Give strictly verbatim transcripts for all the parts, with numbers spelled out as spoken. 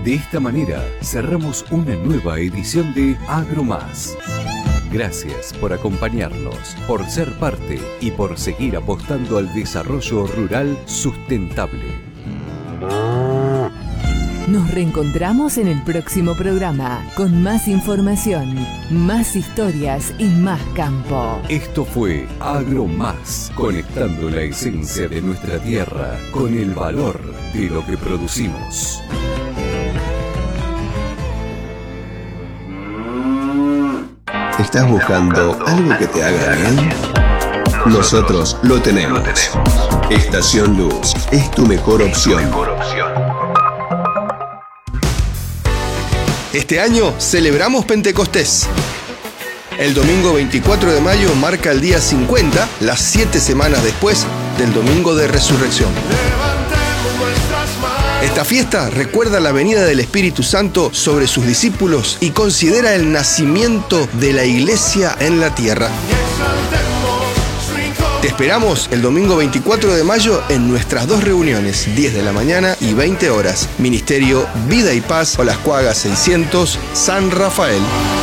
De esta manera, cerramos una nueva edición de AgroMás. Gracias por acompañarnos, por ser parte y por seguir apostando al desarrollo rural sustentable. Nos reencontramos en el próximo programa con más información, más historias y más campo. Esto fue AgroMás, conectando la esencia de nuestra tierra con el valor de lo que producimos. ¿Estás buscando algo que te haga bien? Nosotros lo tenemos. Estación Luz es tu mejor opción. Este año celebramos Pentecostés. El domingo veinticuatro de mayo marca el día cincuenta, las siete semanas después del domingo de Resurrección. Esta fiesta recuerda la venida del Espíritu Santo sobre sus discípulos y considera el nacimiento de la iglesia en la tierra. Te esperamos el domingo veinticuatro de mayo en nuestras dos reuniones, diez de la mañana y veinte horas. Ministerio Vida y Paz, Olascuaga seiscientos, San Rafael.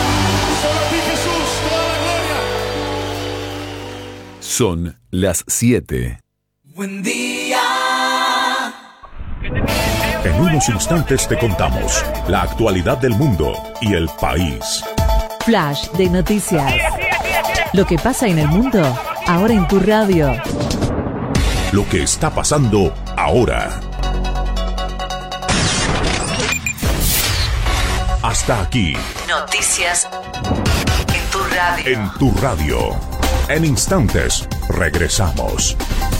Son las siete. Buen día. En unos instantes te contamos la actualidad del mundo y el país. Flash de noticias. Lo que pasa en el mundo, ahora en tu radio. Lo que está pasando ahora. Hasta aquí. Noticias en tu radio. En tu radio. En instantes, regresamos.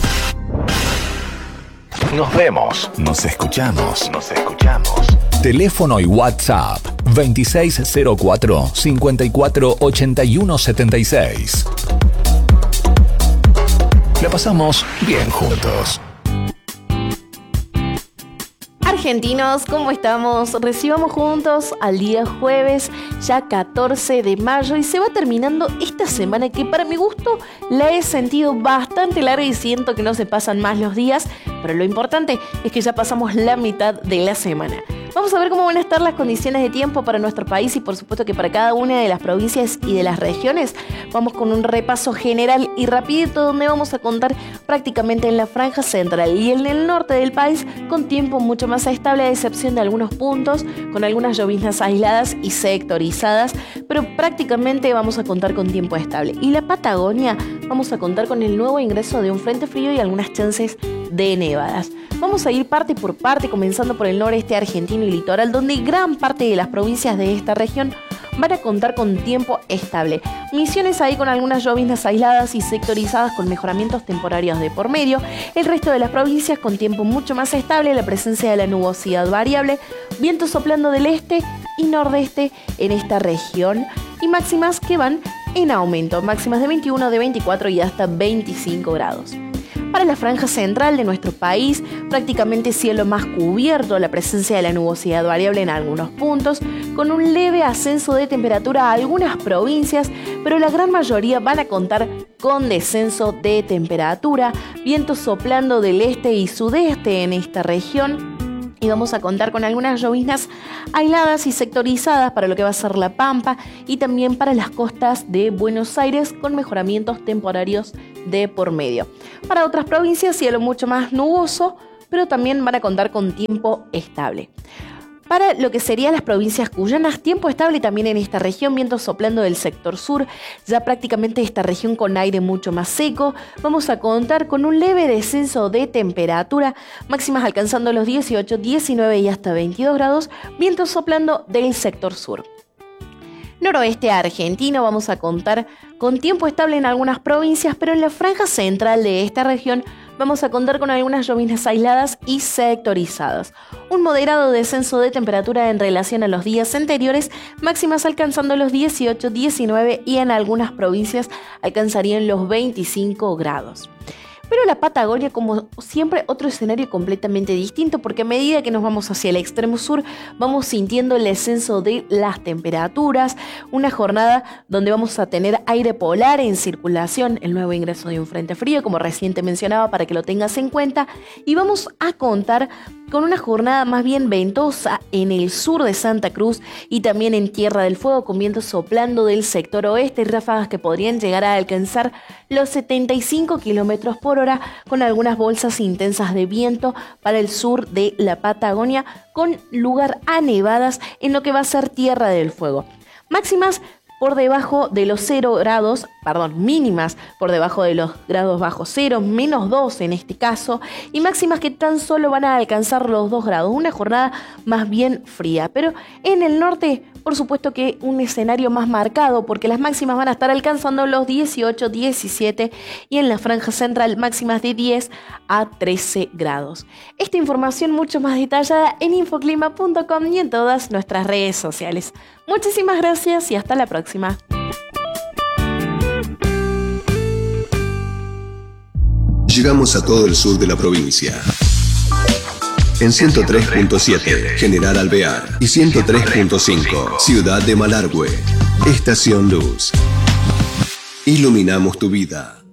Nos vemos. Nos escuchamos. Nos escuchamos. Teléfono y WhatsApp veintiséis cero cuatro, cincuenta y cuatro, ochenta y uno setenta y seis. La pasamos bien juntos. Argentinos, ¿cómo estamos? Recibamos juntos al día jueves, ya catorce de mayo, y se va terminando esta semana que para mi gusto la he sentido bastante larga y siento que no se pasan más los días, pero lo importante es que ya pasamos la mitad de la semana. Vamos a ver cómo van a estar las condiciones de tiempo para nuestro país y por supuesto que para cada una de las provincias y de las regiones. Vamos con un repaso general y rapidito donde vamos a contar prácticamente en la franja central y en el norte del país con tiempo mucho más estable, a excepción de algunos puntos con algunas lloviznas aisladas y sectorizadas, pero prácticamente vamos a contar con tiempo estable. Y la Patagonia vamos a contar con el nuevo ingreso de un frente frío y algunas chances de nevadas. Vamos a ir parte por parte, comenzando por el noreste argentino y litoral, donde gran parte de las provincias de esta región van a contar con tiempo estable. Misiones ahí con algunas lloviznas aisladas y sectorizadas con mejoramientos temporarios de por medio. El resto de las provincias con tiempo mucho más estable, la presencia de la nubosidad variable, vientos soplando del este y nordeste en esta región y máximas que van en aumento, máximas de veintiuno, de veinticuatro y hasta veinticinco grados. Para la franja central de nuestro país, prácticamente cielo más cubierto, la presencia de la nubosidad variable en algunos puntos, con un leve ascenso de temperatura a algunas provincias, pero la gran mayoría van a contar con descenso de temperatura, vientos soplando del este y sudeste en esta región. Y vamos a contar con algunas lloviznas aisladas y sectorizadas para lo que va a ser La Pampa y también para las costas de Buenos Aires con mejoramientos temporarios de por medio. Para otras provincias, cielo mucho más nuboso, pero también van a contar con tiempo estable. Para lo que serían las provincias cuyanas, tiempo estable también en esta región, vientos soplando del sector sur, ya prácticamente esta región con aire mucho más seco. Vamos a contar con un leve descenso de temperatura, máximas alcanzando los dieciocho, diecinueve y hasta veintidós grados, vientos soplando del sector sur. Noroeste argentino, vamos a contar con tiempo estable en algunas provincias, pero en la franja central de esta región vamos a contar con algunas lloviznas aisladas y sectorizadas. Un moderado descenso de temperatura en relación a los días anteriores, máximas alcanzando los dieciocho, diecinueve y en algunas provincias alcanzarían los veinticinco grados. Pero la Patagonia, como siempre, otro escenario completamente distinto, porque a medida que nos vamos hacia el extremo sur, vamos sintiendo el ascenso de las temperaturas, una jornada donde vamos a tener aire polar en circulación, el nuevo ingreso de un frente frío, como recién te mencionaba, para que lo tengas en cuenta, y vamos a contar con una jornada más bien ventosa en el sur de Santa Cruz y también en Tierra del Fuego, con vientos soplando del sector oeste y ráfagas que podrían llegar a alcanzar los setenta y cinco kilómetros por hora, con algunas bolsas intensas de viento para el sur de la Patagonia, con lugar a nevadas en lo que va a ser Tierra del Fuego. Máximas por debajo de los cero grados, perdón, mínimas por debajo de los grados bajo cero, menos dos en este caso, y máximas que tan solo van a alcanzar los dos grados, una jornada más bien fría. Pero en el norte, por supuesto que un escenario más marcado, porque las máximas van a estar alcanzando los dieciocho, diecisiete, y en la franja central máximas de diez a trece grados. Esta información mucho más detallada en infoclima punto com y en todas nuestras redes sociales. Muchísimas gracias y hasta la próxima. Llegamos a todo el sur de la provincia. En ciento tres punto siete, General Alvear, y ciento tres punto cinco, Ciudad de Malargüe. Estación Luz. Iluminamos tu vida.